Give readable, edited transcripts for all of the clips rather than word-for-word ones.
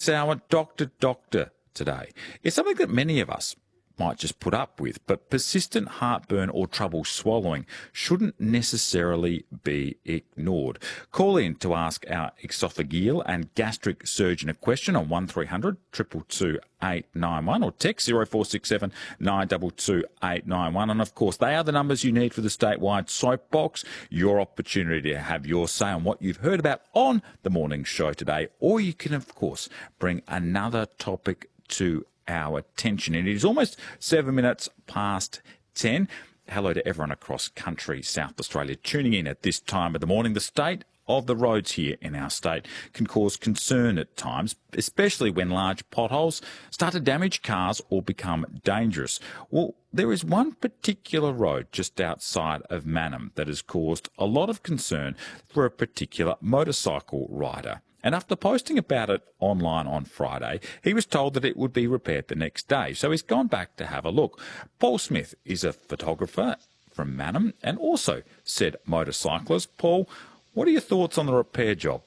It's our doctor today. It's something that many of us might just put up with, but persistent heartburn or trouble swallowing shouldn't necessarily be ignored. Call in to ask our esophageal and gastric surgeon a question on 1300 222 891 or text 0467 922 891. And of course, they are the numbers you need for the statewide soapbox. Your opportunity to have your say on what you've heard about on the morning show today, or you can, of course, bring another topic to our attention. And it is almost 7 minutes past 10. Hello to everyone across country, South Australia, tuning in at this time of the morning. The state of the roads here in our state can cause concern at times, especially when large potholes start to damage cars or become dangerous. Well, there is one particular road just outside of Mannum that has caused a lot of concern for a particular motorcycle rider. And after posting about it online on Friday, he was told that it would be repaired the next day. So he's gone back to have a look. Paul Smith is a photographer from Mannum and also said motorcyclist. Paul, what are your thoughts on the repair job?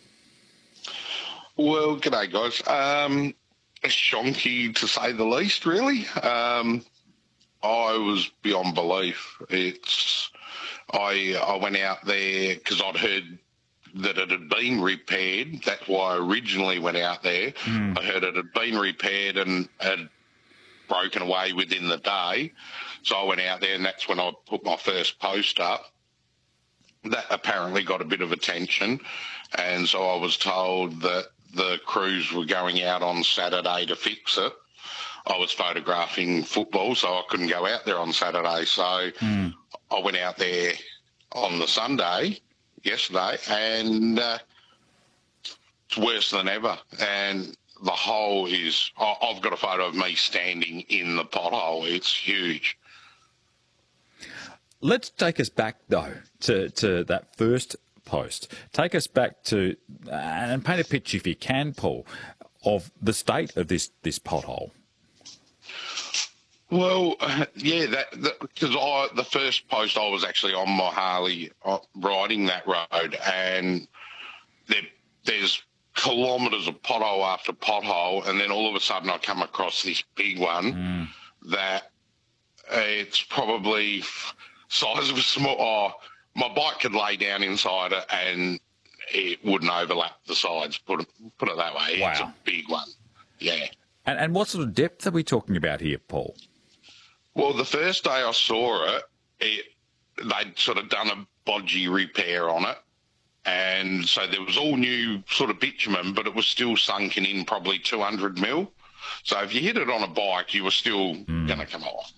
Well, g'day, guys. Shonky, to say the least, really. I was beyond belief. I went out there because I'd heard that it had been repaired. That's why I originally went out there. I heard it had been repaired and had broken away within the day. So I went out there, and that's when I put my first post up. That apparently got a bit of attention, and so I was told that the crews were going out on Saturday to fix it. I was photographing football, so I couldn't go out there on Saturday. So I went out there on the Sunday, yesterday, and it's worse than ever. And the hole is, I've got a photo of me standing in the pothole. It's huge. Let's take us back, though, to that first post. Take us back to, and paint a picture, if you can, Paul, of the state of this pothole. Well, yeah, because the first post I was actually on my Harley riding that road, and there's kilometres of pothole after pothole, and then all of a sudden I come across this big one that it's probably size of a small. My bike could lay down inside it, and it wouldn't overlap the sides. Put it that way. Wow. It's a big one. Yeah. And what sort of depth are we talking about here, Paul? Well, the first day I saw it, they'd sort of done a bodgy repair on it. And so there was all new sort of bitumen, but it was still sunken in probably 200 mil. So if you hit it on a bike, you were still going to come off.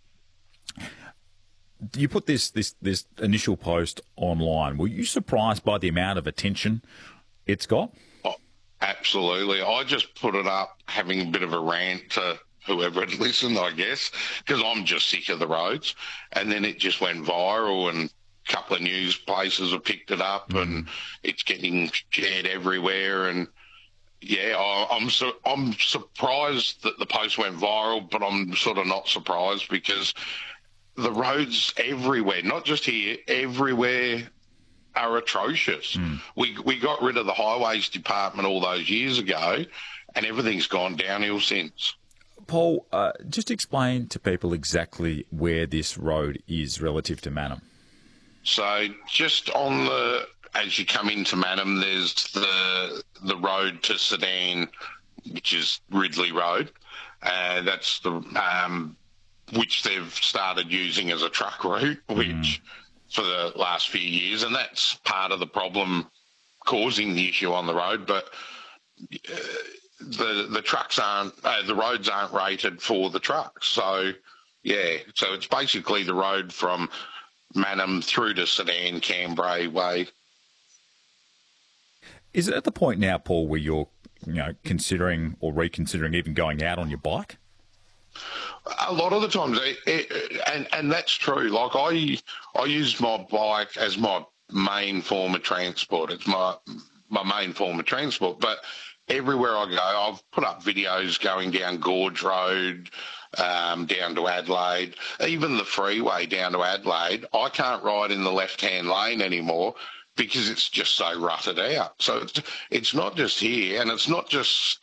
You put this initial post online. Were you surprised by the amount of attention it's got? Oh, absolutely. I just put it up having a bit of a rant to whoever had listened, I guess, because I'm just sick of the roads. And then it just went viral, and a couple of news places have picked it up, and it's getting shared everywhere. And yeah, I'm surprised that the post went viral, but I'm sort of not surprised because the roads everywhere, not just here, everywhere are atrocious. We got rid of the highways department all those years ago, and everything's gone downhill since. Paul, just explain to people exactly where this road is relative to Mannum. So just as you come into Mannum, there's the road to Sedan, which is Ridley Road. That's which they've started using as a truck route, which for the last few years, and that's part of the problem causing the issue on the road. But the trucks the roads aren't rated for the trucks. So yeah, so it's basically the road from Mannum through to Sedan, Cambrai way. Is it at the point now, Paul, where you're considering or reconsidering even going out on your bike? A lot of the times, and that's true. Like I use my bike as my main form of transport. It's my main form of transport. But everywhere I go, I've put up videos going down Gorge Road, down to Adelaide, even the freeway down to Adelaide. I can't ride in the left-hand lane anymore because it's just so rutted out. So it's not just here, and it's not just